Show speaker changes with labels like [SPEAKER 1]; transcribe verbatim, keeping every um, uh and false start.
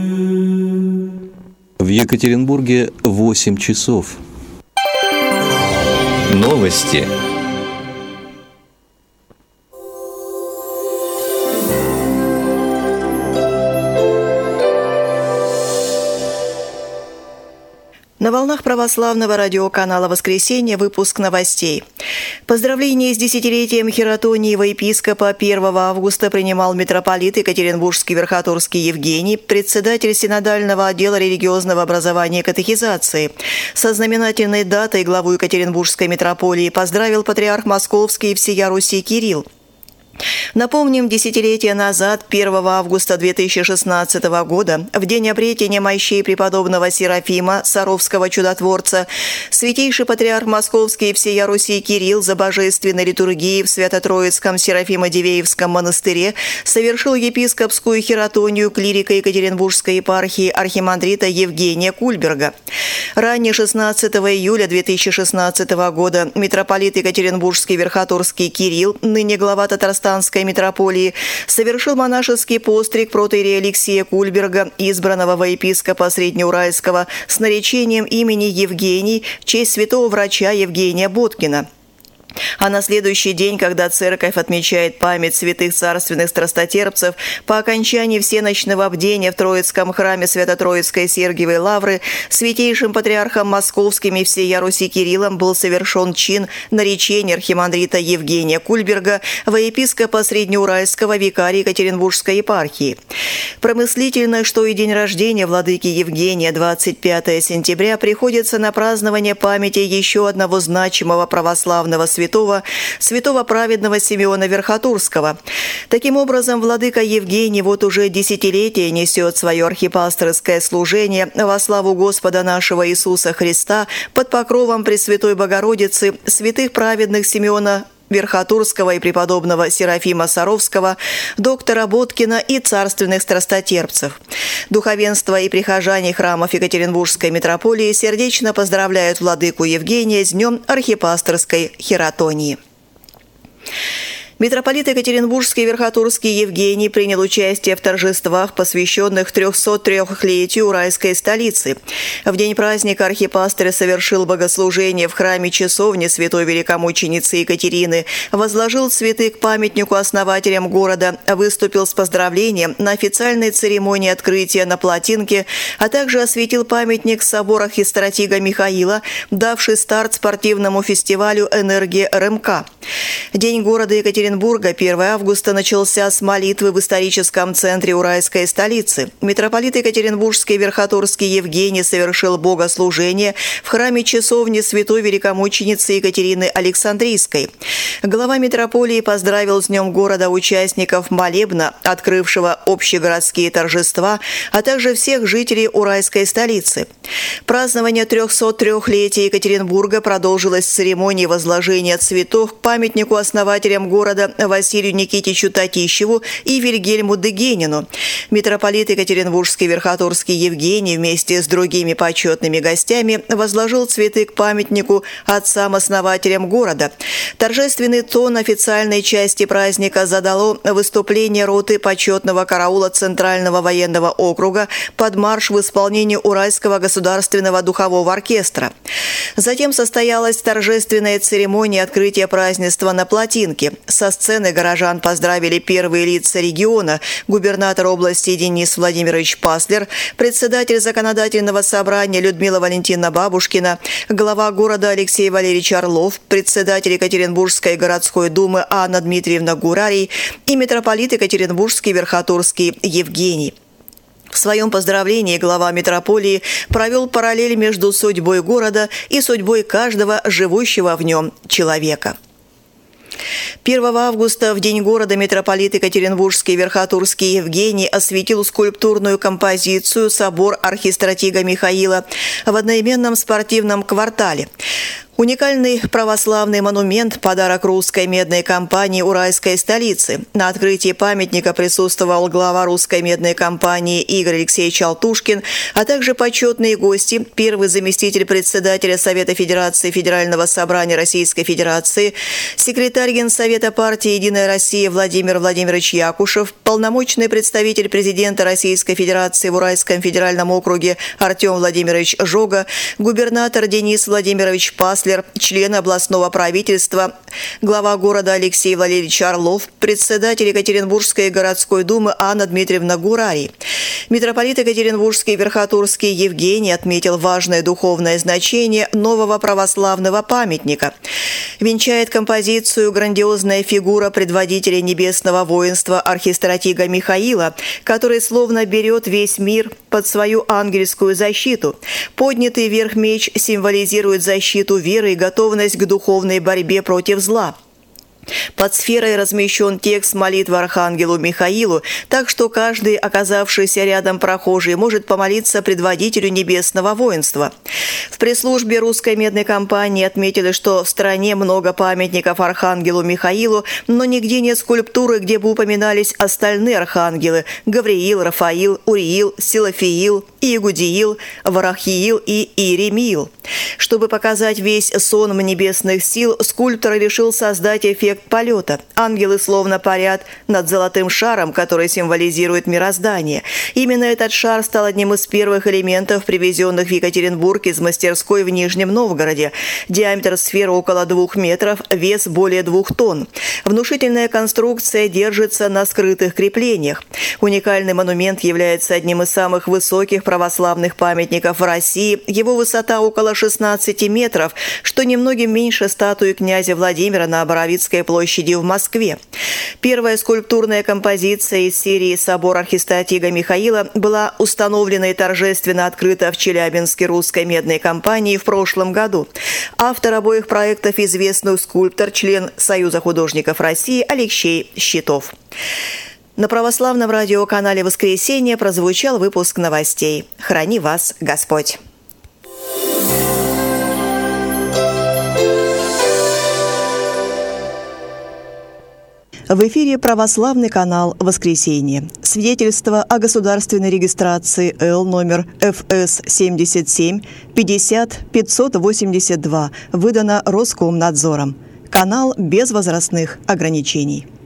[SPEAKER 1] В Екатеринбурге восемь часов.
[SPEAKER 2] Новости.
[SPEAKER 3] На волнах православного радиоканала «Воскресенье» выпуск новостей. Поздравление с десятилетием хератонии епископа первого августа принимал митрополит Екатеринбургский Верхотурский Евгений, председатель синодального отдела религиозного образования и катехизации. Со знаменательной датой главу Екатеринбургской митрополии поздравил патриарх Московский и всея Руси Кирилл. Напомним, десятилетия назад, первого августа две тысячи шестнадцатого года, в день обретения мощей преподобного Серафима, Саровского чудотворца, святейший патриарх Московский и всея Руси Кирилл за божественной литургией в Свято-Троицком Серафимо-Дивеевском монастыре совершил епископскую хератонию клирика Екатеринбургской епархии архимандрита Евгения Кульберга. Ранее шестнадцатого июля две тысячи шестнадцатого года митрополит Екатеринбургский Верхотурский Кирилл, ныне глава Татарстанской митрополии, совершил монашеский постриг протоиерея Алексея Кульберга, избранного во епископа Среднеуральского, с наречением имени Евгений в честь святого врача Евгения Боткина. А на следующий день, когда церковь отмечает память святых царственных страстотерпцев, по окончании всеночного бдения в Троицком храме Свято-Троицкой Сергиевой Лавры святейшим патриархом Московским и всея Руси Кириллом был совершен чин наречения архимандрита Евгения Кульберга во епископа Среднеуральского викария Екатеринбургской епархии. Промыслительно, что и день рождения владыки Евгения, двадцать пятого сентября, приходится на празднование памяти еще одного значимого православного святого, святого, святого праведного Симеона Верхотурского. Таким образом, владыка Евгений вот уже десятилетия несет свое архипасторское служение во славу Господа нашего Иисуса Христа под покровом Пресвятой Богородицы, святых праведных Симеона Верхотурского и преподобного Серафима Саровского, доктора Боткина и царственных страстотерпцев. Духовенство и прихожане храмов Екатеринбургской митрополии сердечно поздравляют владыку Евгения с днем архипасторской хератонии. Митрополит Екатеринбургский Верхотурский Евгений принял участие в торжествах, посвященных трехсотлетию уральской столицы. В день праздника архипастырь совершил богослужение в храме часовни святой великомученицы Екатерины, возложил цветы к памятнику основателям города, выступил с поздравлением на официальной церемонии открытия на Плотинке, а также осветил памятник собора архистратига Михаила, давший старт спортивному фестивалю «Энергия РМК». День города Екатеринбурга первого августа начался с молитвы в историческом центре уральской столицы. Митрополит Екатеринбургский Верхотурский Евгений совершил богослужение в храме часовни святой великомученицы Екатерины Александрийской. Глава митрополии поздравил с днем города участников молебна, открывшего общегородские торжества, а также всех жителей уральской столицы. Празднование трехсотлетия Екатеринбурга продолжилось с церемонии возложения цветов к памятнику основателям города Василию Никитичу Татищеву и Вильгельму Дегенину. Митрополит Екатеринбургский Верхотурский Евгений вместе с другими почетными гостями возложил цветы к памятнику отцам-основателям города. Торжественный тон официальной части праздника задало выступление роты почетного караула Центрального военного округа под марш в исполнении Уральского государственного духового оркестра. Затем состоялась торжественная церемония открытия празднества на Плотинке. Со сцены горожан поздравили первые лица региона: губернатор области Денис Владимирович Паслер, председатель законодательного собрания Людмила Валентиновна Бабушкина, глава города Алексей Валерьевич Орлов, председатель Екатеринбургской городской думы Анна Дмитриевна Гурарий и митрополит Екатеринбургский Верхотурский Евгений. В своем поздравлении глава митрополии провел параллель между судьбой города и судьбой каждого живущего в нем человека. первого августа, в день города, митрополит Екатеринбургский Верхотурский Евгений осветил скульптурную композицию «Собор архистратига Михаила» в одноименном спортивном квартале. Уникальный православный монумент – подарок русской медной компании «Уральской столицы». На открытии памятника присутствовал глава русской медной компании Игорь Алексеевич Алтушкин, а также почетные гости – первый заместитель председателя Совета Федерации Федерального собрания Российской Федерации, секретарь Генсовета партии «Единая Россия» Владимир Владимирович Якушев, полномочный представитель президента Российской Федерации в Уральском федеральном округе Артем Владимирович Жога, губернатор Денис Владимирович Паслер, член областного правительства, глава города Алексей Валерьевич Орлов, председатель Екатеринбургской городской думы Анна Дмитриевна Гурарий. Митрополит Екатеринбургский Верхотурский Евгений отметил важное духовное значение нового православного памятника. Венчает композицию грандиозная фигура предводителя небесного воинства архистратига Михаила, который словно берет весь мир под свою ангельскую защиту. Поднятый вверх меч символизирует защиту веры и готовность к духовной борьбе против зла. Под сферой размещен текст молитвы Архангелу Михаилу, так что каждый оказавшийся рядом прохожий может помолиться предводителю небесного воинства. В пресс-службе русской медной компании отметили, что в стране много памятников Архангелу Михаилу, но нигде нет скульптуры, где бы упоминались остальные архангелы – Гавриил, Рафаил, Уриил, Силафиил, Иегудиил, Варахиил и Иеремиил. Чтобы показать весь сон небесных сил, скульптор решил создать эффект полета. Ангелы словно парят над золотым шаром, который символизирует мироздание. Именно этот шар стал одним из первых элементов, привезенных в Екатеринбург из мастерской в Нижнем Новгороде. Диаметр сферы около двух метров, вес более двух тонн. Внушительная конструкция держится на скрытых креплениях. Уникальный монумент является одним из самых высоких православных памятников в России. Его высота около шестнадцати метров, что немногим меньше статуи князя Владимира на Боровицкой площади в Москве. Первая скульптурная композиция из серии «Собор архистратига Михаила» была установлена и торжественно открыта в Челябинске русской медной компании в прошлом году. Автор обоих проектов – известный скульптор, член Союза художников России Алексей Щитов. На православном радиоканале «Воскресенье» прозвучал выпуск новостей. Храни вас Господь! В эфире православный канал «Воскресенье». Свидетельство о государственной регистрации Л номер Ф С семьдесят семь пятьдесят пятьсот восемьдесят два выдано Роскомнадзором. Канал без возрастных ограничений.